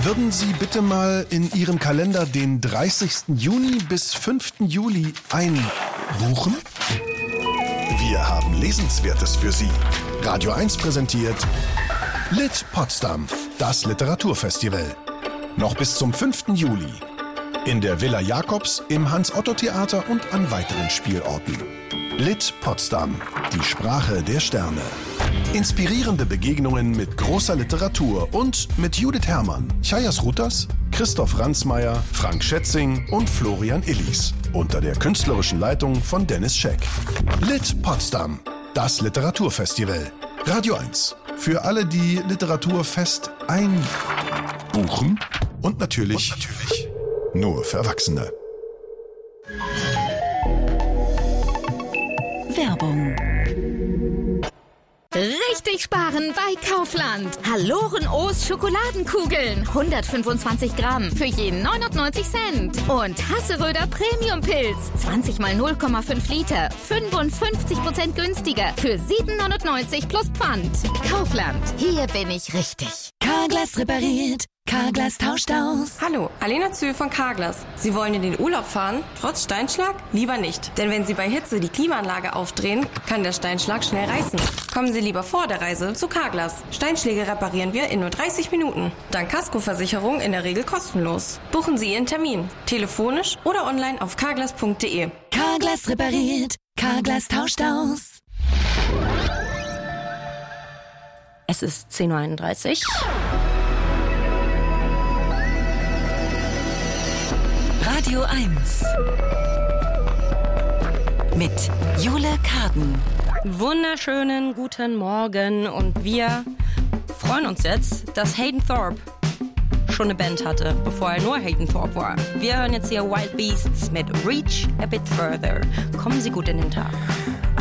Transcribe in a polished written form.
Würden Sie bitte mal in Ihren Kalender den 30. Juni bis 5. Juli einbuchen? Wir haben Lesenswertes für Sie. Radio 1 präsentiert Lit Potsdam, das Literaturfestival. Noch bis zum 5. Juli. In der Villa Jakobs, im Hans-Otto-Theater und an weiteren Spielorten. Lit Potsdam, die Sprache der Sterne. Inspirierende Begegnungen mit großer Literatur und mit Judith Herrmann, Chayas Rutas, Christoph Ransmayr, Frank Schätzing und Florian Illis. Unter der künstlerischen Leitung von Dennis Scheck. Lit Potsdam, das Literaturfestival. Radio 1. Für alle, die Literaturfest einbuchen. Und natürlich nur für Erwachsene. Werbung. Richtig sparen bei Kaufland. Haloren-O's Schokoladenkugeln. 125 Gramm für jeden 99 Cent. Und Hasseröder Premium-Pilz. 20 mal 0,5 Liter. 55% günstiger. Für 7,99 plus Pfand. Kaufland. Hier bin ich richtig. Carglass repariert. Carglass tauscht aus. Hallo, Alena Zühl von Carglass. Sie wollen in den Urlaub fahren? Trotz Steinschlag? Lieber nicht. Denn wenn Sie bei Hitze die Klimaanlage aufdrehen, kann der Steinschlag schnell reißen. Kommen Sie lieber vor der Reise zu Carglass. Steinschläge reparieren wir in nur 30 Minuten. Dank Kaskoversicherung in der Regel kostenlos. Buchen Sie Ihren Termin. Telefonisch oder online auf carglass.de. Carglass repariert. Carglass tauscht aus. Es ist 10.31 Uhr. Radio 1 mit Jule Karden. Wunderschönen guten Morgen und wir freuen uns jetzt, dass Hayden Thorpe schon eine Band hatte, bevor er nur Hayden Thorpe war. Wir hören jetzt hier Wild Beasts mit Reach a Bit Further. Kommen Sie gut in den Tag.